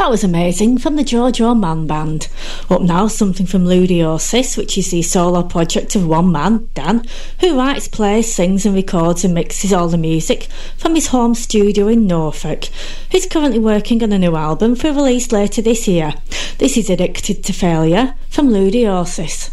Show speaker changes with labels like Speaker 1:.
Speaker 1: That was amazing from the Jojo Man Band. Up now, something from Ludiosis, which is the solo project of one man, Dan, who writes, plays, sings and records and mixes all the music from his home studio in Norfolk. He's currently working on a new album for release later this year. This is Addicted to Failure from Ludiosis.